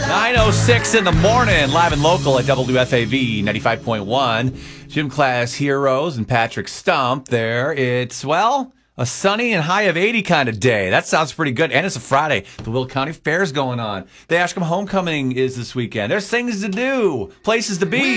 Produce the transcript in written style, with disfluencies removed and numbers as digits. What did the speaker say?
9:06 in the morning, live and local at WFAV 95.1. Gym Class Heroes and Patrick Stump there. It's, well, a sunny and high of 80 kind of day. That sounds pretty good. And it's a Friday. The Will County Fair's going on. The Ashcombe Homecoming is this weekend. There's things to do, places to be.